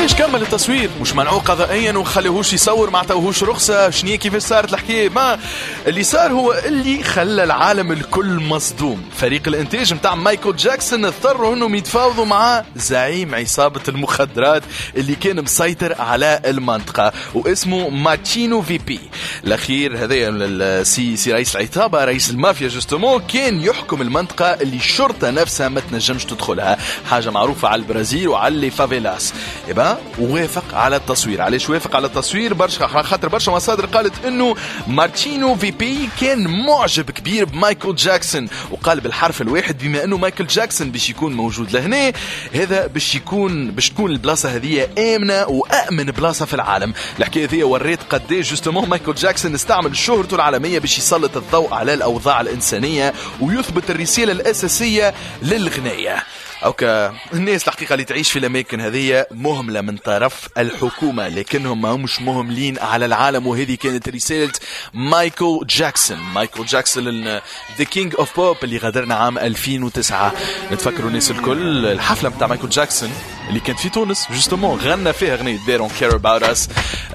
ليش كمل التصوير؟ مش منعوه قضائيا وخليهوش يصور، ما عطاوهوش رخصة؟ شنية كيف صارت الحكاية؟ ما اللي صار هو اللي خلى العالم الكل مصدوم. فريق الانتاج متاع مايكل جاكسون اضطروا انهم يتفاوضوا مع زعيم عصابة المخدرات اللي كان مسيطر على المنطقة واسمه ماتشينو في بي. الاخير هذا سي رئيس العصابة، رئيس المافيا جوستومون، كان يحكم المنطقة اللي الشرطة نفسها ما تنجمش تدخلها، حاجة معروفة على البرازيل وعلى لي فافيلاس. يبقى وافق على التصوير. علاش وافق على التصوير؟ خاطر برشا مصادر قالت انه مارتينو في بي كان معجب كبير بمايكل جاكسون، وقال بالحرف الواحد بما انه مايكل جاكسون باش يكون موجود لهنا، هذا باش تكون البلاصه هذه امنه وامن بلاصه في العالم. الحكايه هذه وريت قداش جوستومون مايكل جاكسون استعمل شهرته العالميه باش يسلط الضوء على الاوضاع الانسانيه ويثبت الرساله الاساسيه للغنايه. أوكا الناس الحقيقة اللي تعيش في الأماكن هذه مهملة من طرف الحكومة، لكنهم ما مش مهملين على العالم. وهذه كانت رسالة مايكل جاكسون The King of Pop اللي غادرنا عام 2009. نتفكروا الناس الكل الحفلة متاع مايكل جاكسون اللي كانت في تونس جوستومون غنى فيها أغنية They Don't Care About Us.